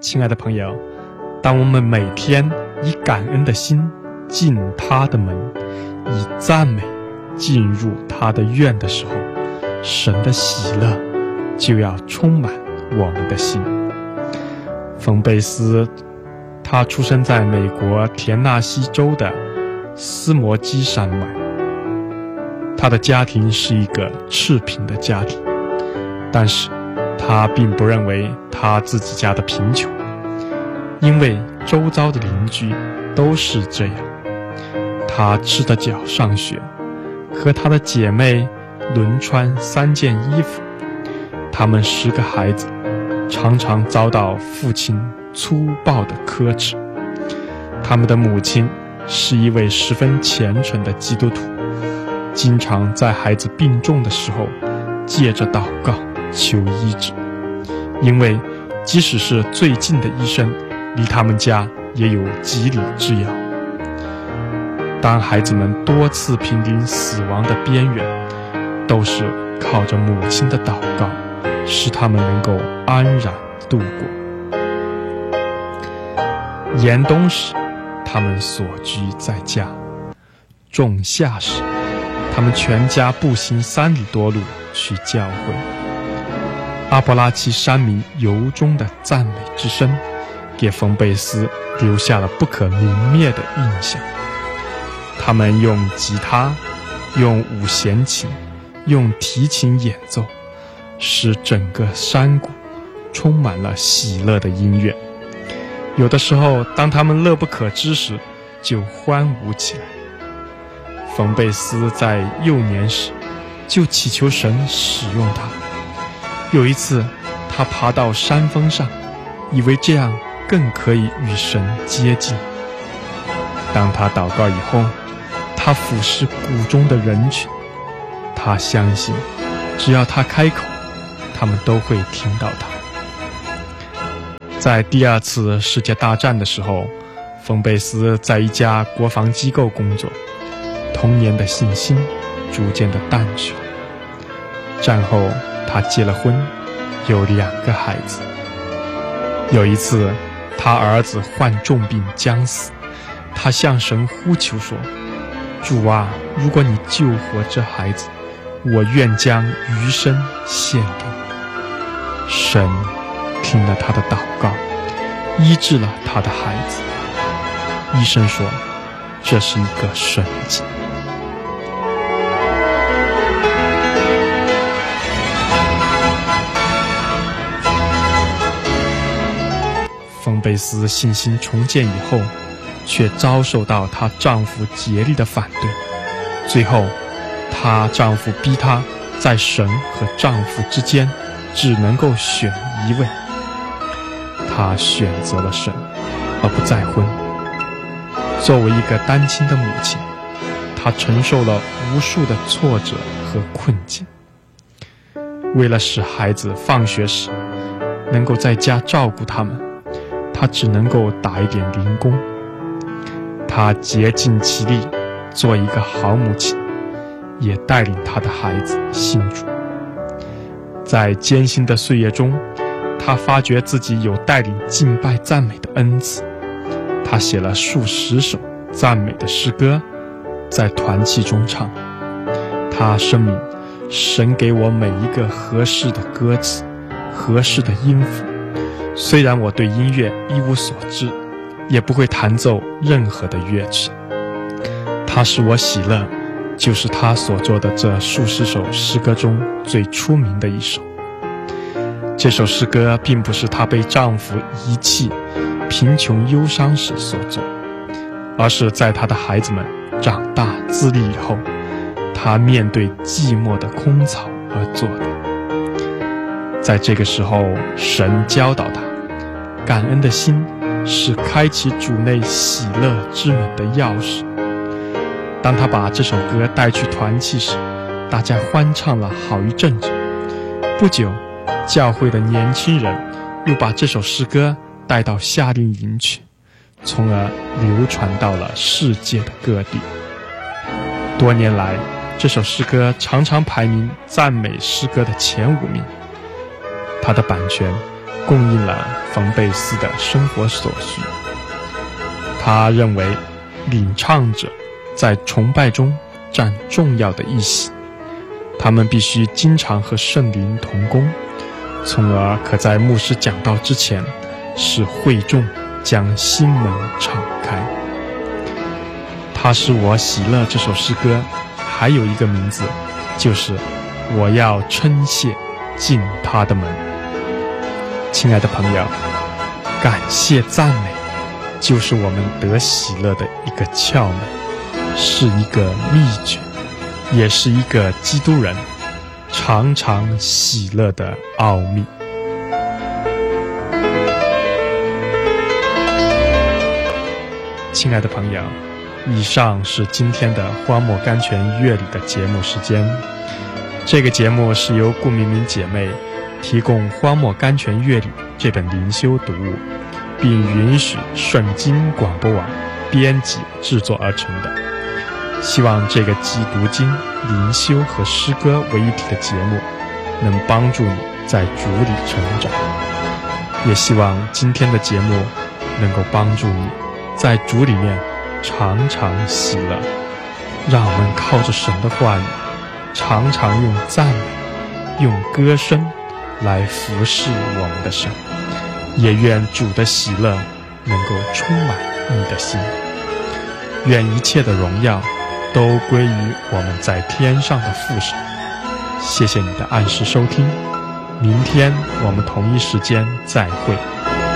亲爱的朋友，当我们每天以感恩的心进他的门，以赞美进入他的院的时候，神的喜乐就要充满我们的心。冯贝斯他出生在美国田纳西州的斯摩基山脉，他的家庭是一个赤贫的家庭，但是他并不认为他自己家的贫穷，因为周遭的邻居都是这样。他赤着脚上学，和他的姐妹轮穿3件衣服。他们10个孩子常常遭到父亲粗暴的呵斥。他们的母亲是一位十分虔诚的基督徒，经常在孩子病重的时候借着祷告求医治，因为即使是最近的医生，离他们家也有几里之遥。当孩子们多次濒临死亡的边缘，都是靠着母亲的祷告，使他们能够安然度过。严冬时，他们所居在家；仲夏时，他们全家步行3里多路去教会。阿伯拉契山民由衷的赞美之声，给冯贝斯留下了不可泯灭的印象。他们用吉他，用五弦琴，用提琴演奏，使整个山谷充满了喜乐的音乐。有的时候，当他们乐不可支时，就欢舞起来。冯贝斯在幼年时就祈求神使用他。有一次，他爬到山峰上，以为这样更可以与神接近。当他祷告以后，他俯视谷中的人群，他相信只要他开口，他们都会听到他。在第2次世界大战的时候，冯贝斯在一家国防机构工作，童年的信心逐渐的淡去。战后他结了婚，有2个孩子。有一次，他儿子患重病将死，他向神呼求说：主啊，如果你救活这孩子，我愿将余生献给你。神听了他的祷告，医治了他的孩子。医生说，这是一个神迹。冯贝斯信心重建以后，却遭受到她丈夫竭力的反对。最后，她丈夫逼她在神和丈夫之间只能够选一位。她选择了神，而不再婚。作为一个单亲的母亲，她承受了无数的挫折和困境。为了使孩子放学时能够在家照顾他们，她只能够打一点零工。她竭尽其力做一个好母亲，也带领她的孩子信主。在艰辛的岁月中，她发觉自己有带领敬拜赞美的恩赐。她写了数十首赞美的诗歌，在团契中唱。她声明，神给我每一个合适的歌词，合适的音符。虽然我对音乐一无所知，也不会弹奏任何的乐器。它使我喜乐，就是她所做的这数十首诗歌中最出名的一首。这首诗歌并不是她被丈夫遗弃、贫穷忧伤时所作，而是在她的孩子们长大自立以后，她面对寂寞的空巢而做的。在这个时候，神教导她，感恩的心是开启主内喜乐之门的钥匙。当她把这首歌带去团契时，大家欢唱了好一阵子。不久，教会的年轻人又把这首诗歌带到夏令营去，从而流传到了世界的各地。多年来，这首诗歌常常排名赞美诗歌的前5名。它的版权供应了冯贝斯的生活所需。他认为领唱者在崇拜中占重要的一席，他们必须经常和圣灵同工，从而可在牧师讲道之前使会众将心门敞开。他使我喜乐这首诗歌还有一个名字，就是我要称谢进他的门。亲爱的朋友，感谢赞美就是我们得喜乐的一个窍门，是一个秘诀，也是一个基督人常常喜乐的奥秘。亲爱的朋友，以上是今天的荒漠甘泉乐理的节目时间。这个节目是由顾明明姐妹提供荒漠甘泉乐理这本灵修读物，并允许圣经广播网编辑制作而成的。希望这个集读经、灵修和诗歌为一体的节目能帮助你在主里成长，也希望今天的节目能够帮助你在主里面常常喜乐。让我们靠着神的话语，常常用赞美、用歌声来服侍我们的神，也愿主的喜乐能够充满你的心。愿一切的荣耀都归于我们在天上的父神。谢谢你的按时收听，明天我们同一时间再会。